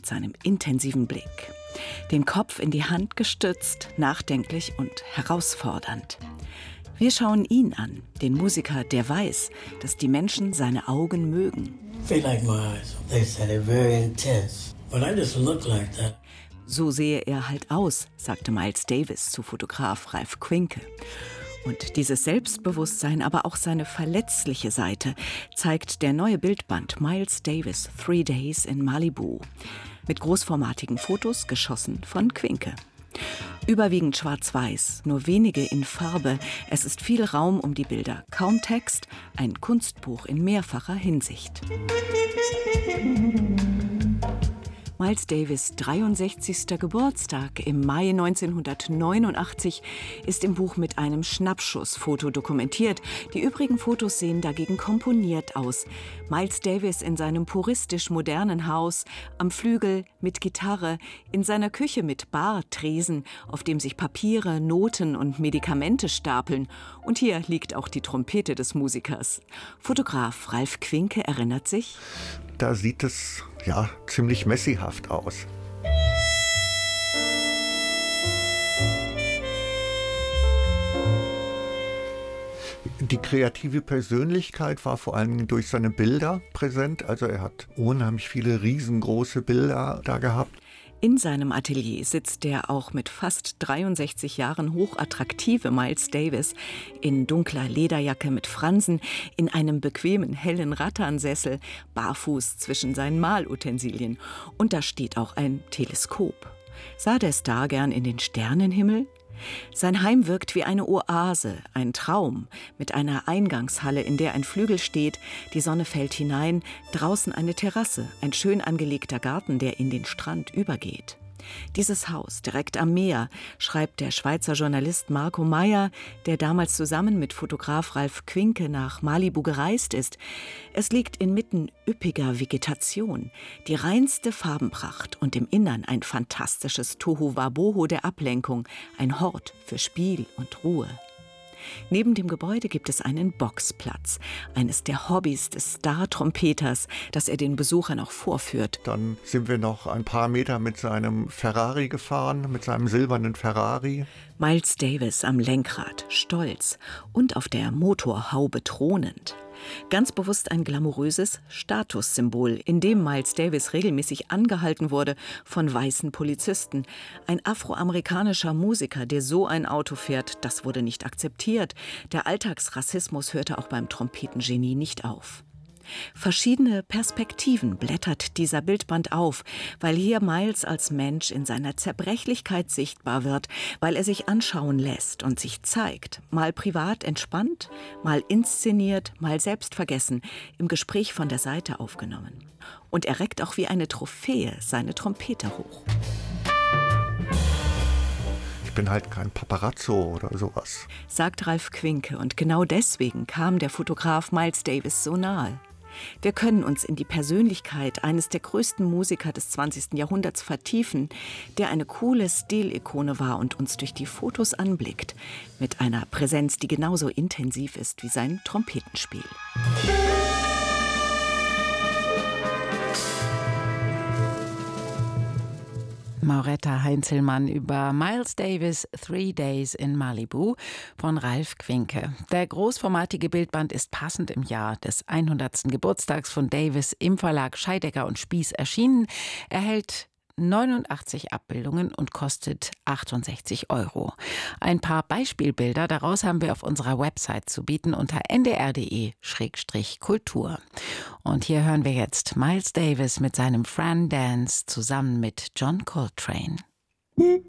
seinem intensiven Blick. Den Kopf in die Hand gestützt, nachdenklich und herausfordernd. Wir schauen ihn an, den Musiker, der weiß, dass die Menschen seine Augen mögen. They like my eyes. They say they're very intense. But I just look like that. So sehe er halt aus, sagte Miles Davis zu Fotograf Ralph Quinke. Und dieses Selbstbewusstsein, aber auch seine verletzliche Seite, zeigt der neue Bildband Miles Davis 3 Days in Malibu. Mit großformatigen Fotos, geschossen von Quinke. Überwiegend schwarz-weiß, nur wenige in Farbe. Es ist viel Raum um die Bilder, kaum Text, ein Kunstbuch in mehrfacher Hinsicht. Miles Davis' 63. Geburtstag im Mai 1989 ist im Buch mit einem Schnappschussfoto dokumentiert. Die übrigen Fotos sehen dagegen komponiert aus. Miles Davis in seinem puristisch modernen Haus, am Flügel mit Gitarre, in seiner Küche mit Bartresen, auf dem sich Papiere, Noten und Medikamente stapeln. Und hier liegt auch die Trompete des Musikers. Fotograf Ralph Quinke erinnert sich: Da sieht es ziemlich messihaft aus. Die kreative Persönlichkeit war vor allem durch seine Bilder präsent. Also er hat unheimlich viele riesengroße Bilder da gehabt. In seinem Atelier sitzt der auch mit fast 63 Jahren hochattraktive Miles Davis in dunkler Lederjacke mit Fransen, in einem bequemen, hellen Rattansessel, barfuß zwischen seinen Malutensilien. Und da steht auch ein Teleskop. Sah der Star gern in den Sternenhimmel? Sein Heim wirkt wie eine Oase, ein Traum, mit einer Eingangshalle, in der ein Flügel steht, die Sonne fällt hinein, draußen eine Terrasse, ein schön angelegter Garten, der in den Strand übergeht. Dieses Haus direkt am Meer, schreibt der Schweizer Journalist Marco Meyer, der damals zusammen mit Fotograf Ralph Quinke nach Malibu gereist ist. Es liegt inmitten üppiger Vegetation, die reinste Farbenpracht und im Innern ein fantastisches Tohuwabohu der Ablenkung, ein Hort für Spiel und Ruhe. Neben dem Gebäude gibt es einen Boxplatz, eines der Hobbys des Star-Trompeters, das er den Besuchern auch vorführt. Dann sind wir noch ein paar Meter mit seinem Ferrari gefahren, mit seinem silbernen Ferrari. Miles Davis am Lenkrad, stolz und auf der Motorhaube thronend. Ganz bewusst ein glamouröses Statussymbol, in dem Miles Davis regelmäßig angehalten wurde von weißen Polizisten. Ein afroamerikanischer Musiker, der so ein Auto fährt, das wurde nicht akzeptiert. Der Alltagsrassismus hörte auch beim Trompetengenie nicht auf. Verschiedene Perspektiven blättert dieser Bildband auf, weil hier Miles als Mensch in seiner Zerbrechlichkeit sichtbar wird, weil er sich anschauen lässt und sich zeigt, mal privat entspannt, mal inszeniert, mal selbstvergessen, im Gespräch von der Seite aufgenommen. Und er reckt auch wie eine Trophäe seine Trompete hoch. Ich bin halt kein Paparazzo oder sowas, sagt Ralph Quinke, und genau deswegen kam der Fotograf Miles Davis so nahe. Wir können uns in die Persönlichkeit eines der größten Musiker des 20. Jahrhunderts vertiefen, der eine coole Stilikone war und uns durch die Fotos anblickt, mit einer Präsenz, die genauso intensiv ist wie sein Trompetenspiel. Mauretta Heinzelmann über Miles Davis 3 Days in Malibu von Ralph Quinke. Der großformatige Bildband ist passend im Jahr des 100. Geburtstags von Davis im Verlag Scheidecker und Spieß erschienen. Er hält 89 Abbildungen und kostet 68 €. Ein paar Beispielbilder daraus haben wir auf unserer Website zu bieten unter ndr.de/kultur. Und hier hören wir jetzt Miles Davis mit seinem Fran Dance zusammen mit John Coltrane.